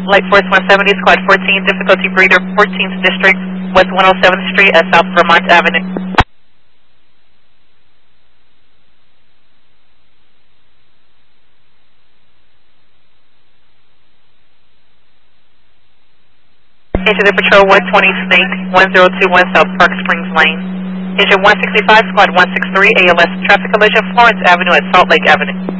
Light Force 170, Squad 14, difficulty breeder, 14th District, West 107th Street at South Vermont Avenue. Engine to Patrol 120, Snake, 1021 South Park Springs Lane. Engine 165, Squad 163, ALS, traffic collision, Florence Avenue at Salt Lake Avenue.